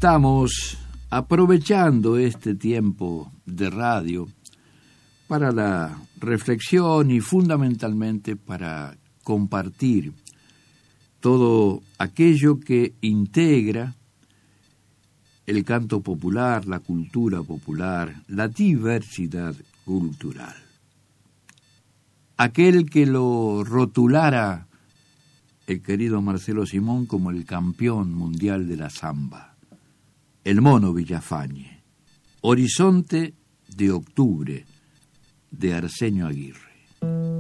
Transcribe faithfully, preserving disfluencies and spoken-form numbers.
estamos aprovechando este tiempo de radio para la reflexión y fundamentalmente para compartir todo aquello que integra el canto popular, la cultura popular, la diversidad cultural. Aquel que lo rotulara el querido Marcelo Simón como el campeón mundial de la samba, el Mono Villafañe, Horizonte de Octubre, de Arsenio Aguirre.